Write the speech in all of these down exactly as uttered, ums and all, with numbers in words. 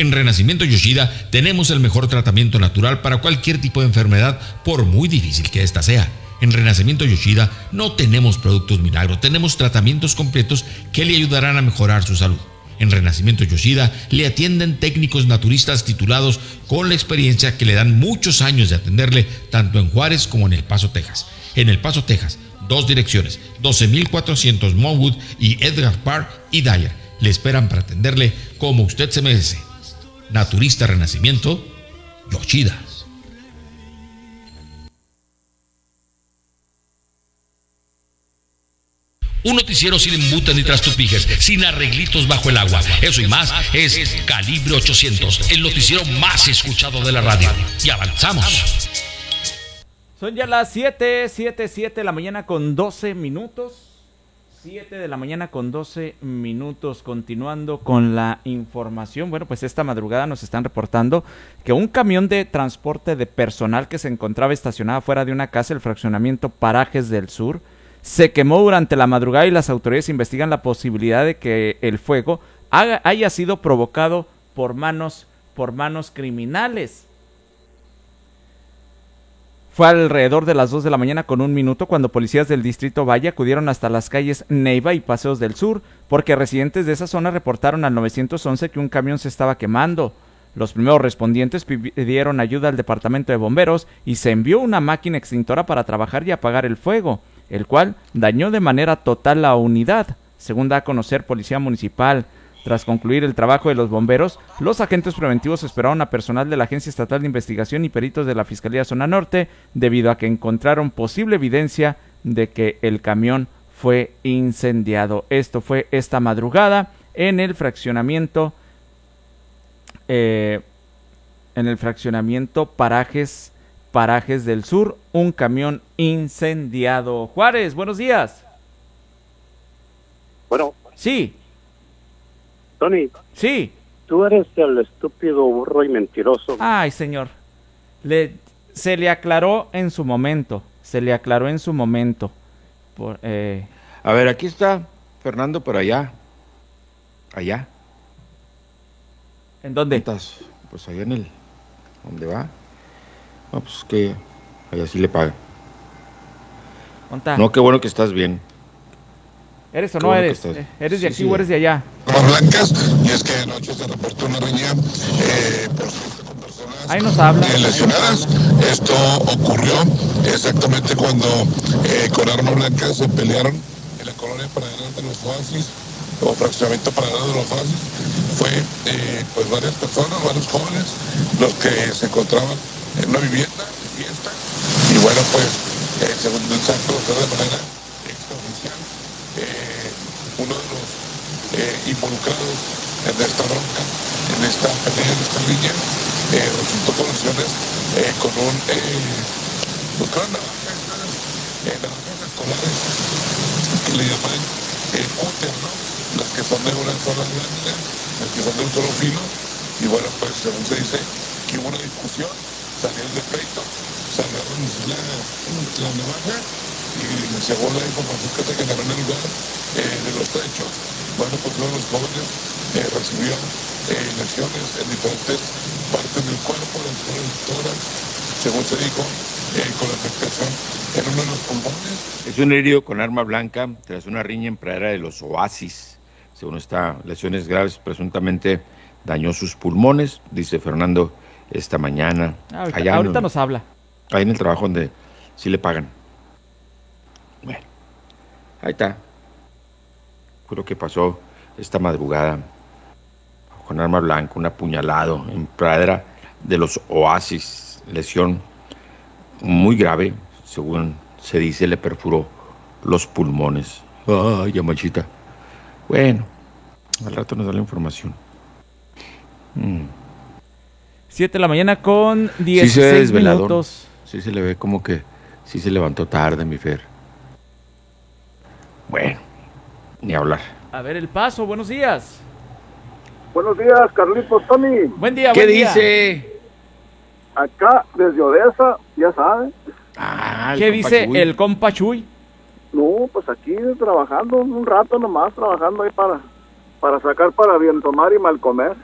En Renacimiento Yoshida tenemos el mejor tratamiento natural para cualquier tipo de enfermedad, por muy difícil que ésta sea. En Renacimiento Yoshida no tenemos productos milagro, tenemos tratamientos completos que le ayudarán a mejorar su salud. En Renacimiento Yoshida le atienden técnicos naturistas titulados con la experiencia que le dan muchos años de atenderle tanto en Juárez como en El Paso, Texas. En El Paso, Texas, dos direcciones, doce mil cuatrocientos Monwood y Edgar Park y Dyer. Le esperan para atenderle como usted se merece. Naturista Renacimiento Yoshida. Un noticiero sin embutas ni trastupijes, sin arreglitos bajo el agua. Eso y más es Calibre ochocientos, el noticiero más escuchado de la radio. Y avanzamos. Son ya las siete, siete, siete de la mañana con doce minutos. siete de la mañana con doce minutos, continuando con la información. Bueno, pues esta madrugada nos están reportando que un camión de transporte de personal que se encontraba estacionado fuera de una casa, el fraccionamiento Parajes del Sur, se quemó durante la madrugada y las autoridades investigan la posibilidad de que el fuego haga, haya sido provocado por manos, por manos criminales. Fue alrededor de las dos de la mañana con un minuto cuando policías del Distrito Valle acudieron hasta las calles Neiva y Paseos del Sur, porque residentes de esa zona reportaron al nueve once que un camión se estaba quemando. Los primeros respondientes pidieron ayuda al departamento de bomberos y se envió una máquina extintora para trabajar y apagar el fuego, el cual dañó de manera total la unidad, según da a conocer Policía Municipal. Tras concluir el trabajo de los bomberos, los agentes preventivos esperaron a personal de la Agencia Estatal de Investigación y peritos de la Fiscalía Zona Norte, debido a que encontraron posible evidencia de que el camión fue incendiado. Esto fue esta madrugada en el fraccionamiento, eh, en el fraccionamiento Parajes, Parajes del Sur, un camión incendiado. Juárez, buenos días. Bueno. Sí. Tony. Sí. Tú eres el estúpido, burro y mentiroso. Ay, señor. Le, se le aclaró en su momento. Se le aclaró en su momento. Por, eh... A ver, aquí está Fernando, por allá. Allá. ¿En dónde? ¿Estás? Pues allá en el... ¿Dónde va? No, pues que allá sí le pagan. ¿Dónde? No, qué bueno que estás bien. ¿Eres o no eres? ¿Eres de aquí o eres de allá? Blancas, y es que anoche se reportó una riña eh, por suerte con personas ahí nos habla, eh, lesionadas. Nos Esto ocurrió exactamente cuando eh, con arma blanca se pelearon en la colonia Paradero de los Oasis, o fraccionamiento Paradero de los Oasis. Fue eh, pues varias personas, varios jóvenes, los que se encontraban en una vivienda, fiesta, y bueno, pues eh, según el santo, de manera extraoficial, eh, uno de los eh, involucrados en esta bronca, en esta pelea, en esta línea, eh, resultó con lesiones eh, con un eh, pues con navajas, eh, navajas escolares que le llaman eh, cúter, ¿no? Las que son de una sola lámina, las que son de un solo filo, y bueno, pues según se dice que hubo una discusión, salieron de pleito, se agarraron la, la navaja, y según la información que se generó en el lugar eh, de los hechos, bueno, pues uno de los jóvenes eh, recibió eh, lesiones en diferentes partes del cuerpo, dentro del tórax, según se dijo, eh, con afectación en uno de los pulmones. Es un herido con arma blanca tras una riña en Pradera de los Oasis. Según está, lesiones graves, presuntamente dañó sus pulmones, dice Fernando esta mañana. Ahorita, allá ahorita en, nos habla. Ahí en el trabajo donde sí le pagan. Bueno, ahí está. Fue lo que pasó esta madrugada con arma blanca, un apuñalado en Pradera de los Oasis. Lesión muy grave, según se dice, le perforó los pulmones. Ay, ya machita. Bueno, al rato nos da la información. Mm. siete de la mañana con dieciséis sí se ve desvelador. Minutos. Sí se le ve como que sí se levantó tarde, mi Fer. Bueno, ni hablar. A ver, El Paso, buenos días. Buenos días, Carlitos, Tony. Buen día, ¿Qué buen día. dice? Acá, desde Odessa, ya saben. Ah, ¿Qué dice Chuy? El compa Chuy? No, pues aquí trabajando un rato nomás, trabajando ahí para, para sacar para bien tomar y mal comer.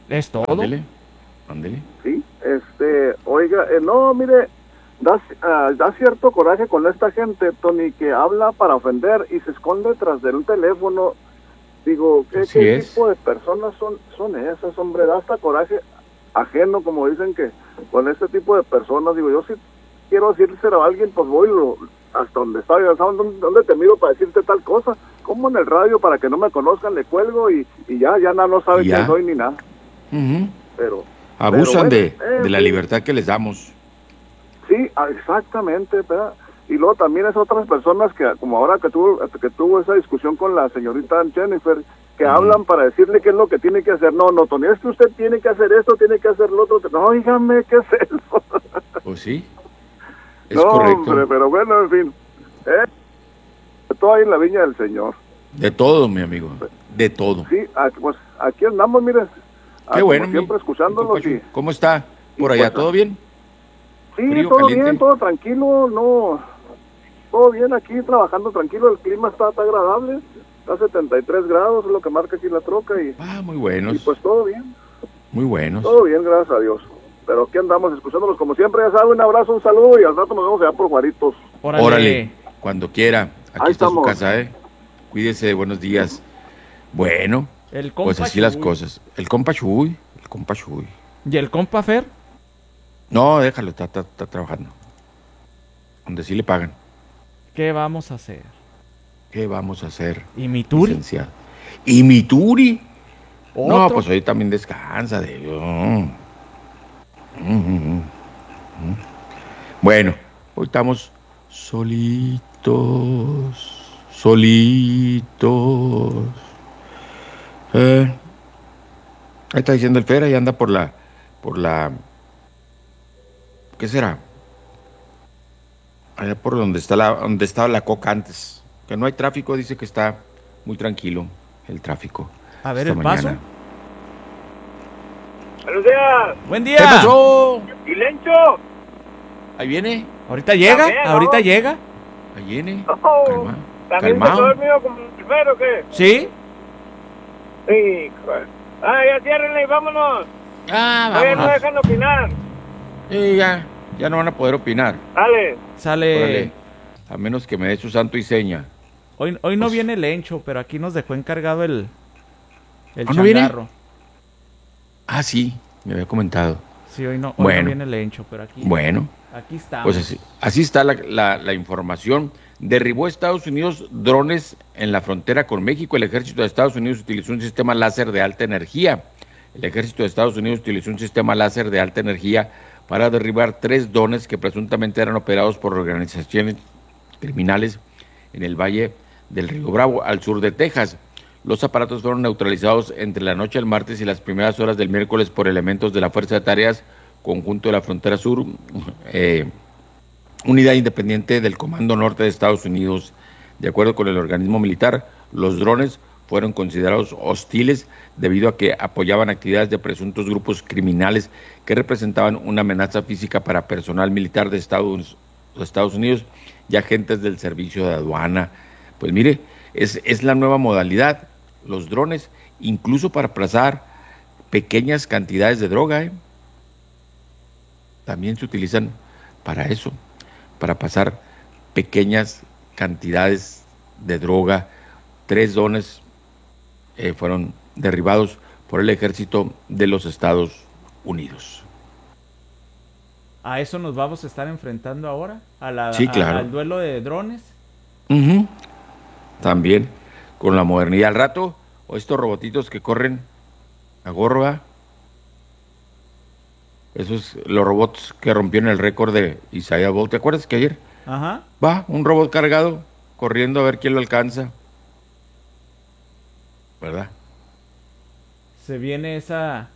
¿Es todo? Ándele, ándele. Sí, este, oiga, eh, no, mire, da, uh, da cierto coraje con esta gente, Tony, que habla para ofender y se esconde tras del teléfono. Digo, ¿qué, qué tipo de personas son, son esas, hombre? Da hasta coraje ajeno, como dicen que con este tipo de personas, digo, yo sí quiero decírselo a alguien, pues voy lo, hasta donde está, ¿sabes dónde, dónde te miro para decirte tal cosa? Como en el radio, para que no me conozcan, le cuelgo y, y ya, ya no, no sabe quién soy ni nada. Uh-huh. Pero abusan pero bueno, de, eh, de la libertad que les damos. Sí, exactamente, ¿verdad? Y luego también es otras personas que, como ahora que tuvo, que tuvo esa discusión con la señorita Jennifer, que uh-huh. hablan para decirle qué es lo que tiene que hacer. No, no, Tony, es que usted tiene que hacer esto, tiene que hacer lo otro. No, dígame, ¿qué es eso? Pues sí, es no, correcto. Hombre, pero bueno, en fin, ¿eh? Todo ahí en la viña del Señor. De todo, mi amigo, de todo. Sí, aquí, pues aquí andamos, mire. Qué bueno. Siempre escuchándolos. Y, ¿Cómo está por allá? Pues, ¿todo bien? Sí, Frío, todo caliente. bien, todo tranquilo, no, todo bien aquí, trabajando tranquilo, el clima está, está agradable, está setenta y tres grados, es lo que marca aquí la troca y... Ah, muy buenos. Y pues todo bien. Muy buenos. Todo bien, gracias a Dios. Pero aquí andamos escuchándolos como siempre, ya saben, un abrazo, un saludo y al rato nos vemos allá por Juaritos. Órale. Órale, cuando quiera, aquí Ahí está estamos. su casa, ¿eh? Cuídese, buenos días. Bueno, el compa pues así Chuy. las cosas. El compa Chuy, el compa Chuy. ¿Y el compa Fer? No, déjalo, está, está, está trabajando. Donde sí le pagan. ¿Qué vamos a hacer? ¿Qué vamos a hacer? ¿Y mi Turi? Licenciado? ¿Y mi Turi? ¿Otro? No, pues hoy también descansa de... Mm. Mm, mm, mm. Bueno, hoy estamos solitos, solitos. Eh, ahí está diciendo el Fer, ahí anda por la, por la, ¿qué será? Allá por donde está la, donde estaba la Coca antes, que no hay tráfico, dice que está muy tranquilo el tráfico. A ver, esta el mañana. paso. Buenos días. Buen día. ¿Qué pasó? ¿Y Lencho? Ahí viene, Ahorita llega, También, ¿no? ahorita llega. ahí viene. Oh, Calma, ¿también se calmado. quedó dormido como el primero o qué? ¿Sí? Sí, ah, ya ciérrenle y vámonos. Ah, Todavía no vámonos. dejan opinar. Sí, ya, ya no van a poder opinar. Dale. Sale. Órale, a menos que me dé su santo y seña. Hoy, hoy no Pues- viene Lencho, pero aquí nos dejó encargado el, el ¿Ah, no viene? changarro. Ah, sí, me había comentado. Sí, hoy no, hoy Bueno. no viene Lencho, pero aquí, Bueno, aquí estamos. pues así, así está la, la, la información. Derribó Estados Unidos drones en la frontera con México. El ejército de Estados Unidos utilizó un sistema láser de alta energía. El ejército de Estados Unidos utilizó un sistema láser de alta energía para derribar tres drones que presuntamente eran operados por organizaciones criminales en el Valle del Río Bravo, al sur de Texas. Los aparatos fueron neutralizados entre la noche del martes y las primeras horas del miércoles por elementos de la Fuerza de Tareas Conjunto de la Frontera Sur, eh, unidad independiente del Comando Norte de Estados Unidos. De acuerdo con el organismo militar, los drones fueron considerados hostiles debido a que apoyaban actividades de presuntos grupos criminales que representaban una amenaza física para personal militar de Estados, de Estados Unidos y agentes del servicio de aduana. Pues mire, es, es la nueva modalidad, los drones, incluso para pasar pequeñas cantidades de droga, ¿eh? También se utilizan para eso, para pasar pequeñas cantidades de droga. Tres drones eh, fueron derribados por el ejército de los Estados Unidos. ¿A eso nos vamos a estar enfrentando ahora? ¿A la, Sí, a- claro. ¿Al duelo de drones? Uh-huh. También con la modernidad. Al rato, o estos robotitos que corren a gorba, esos los robots que rompieron el récord de Isaiah Bolt. ¿Te acuerdas que ayer Ajá. va un robot cargado corriendo a ver quién lo alcanza? ¿Verdad? Se viene esa...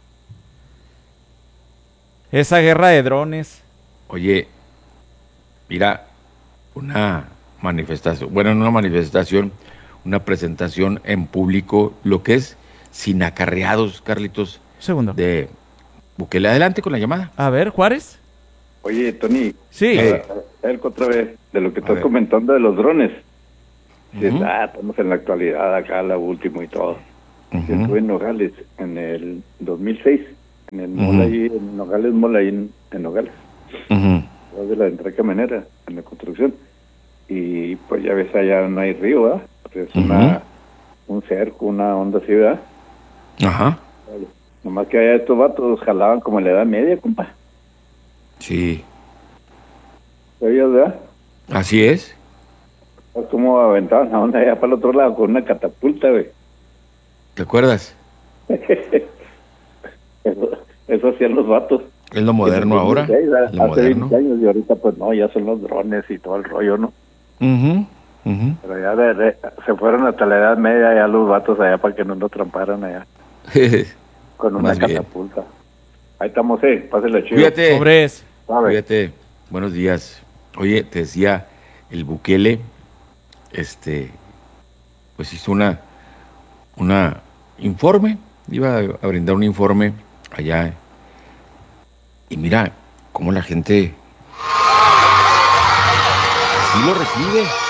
Esa guerra de drones. Oye, mira, una manifestación, bueno, no una manifestación, una presentación en público, lo que es sin acarreados, Carlitos, Un segundo. de Bukele. Adelante con la llamada. A ver, Juárez. Oye, Tony, Sí. Eh. el otra vez, de lo que A estás ver. comentando de los drones. Sí, Ujú. ah, estamos en la actualidad acá, la última y todo. Uh-huh. Yo estuve en Nogales en el dos mil seis, en el uh-huh. mall ahí, en Nogales, mall ahí en, en Nogales. Uh-huh. De la entrada camionera, en la construcción. Y pues ya ves, allá no hay río, ¿verdad? Pues es uh-huh. una, un cerco, una onda así, ¿verdad? Ajá. Vale. Nomás que allá estos vatos jalaban como en la edad media, compa. Sí. ¿Sabías, verdad? Así es. Es como aventaban la onda allá para el otro lado con una catapulta, güey. ¿Te acuerdas? eso, eso hacían los vatos. Es lo moderno ahora. seis, lo hace moderno. veinte años y ahorita pues no, ya son los drones y todo el rollo, ¿no? Uh-huh. Uh-huh. Pero ya de, de, se fueron hasta la edad media ya los vatos allá para que no nos tramparan allá. Con una catapulta. Bien. Ahí estamos, eh. Pásenle chido. Cuídate. Sobres. Cuídate. Buenos días. Oye, te decía, el Bukele, este, pues hizo una, una informe, iba a brindar un informe allá. Y mira cómo la gente sí lo recibe.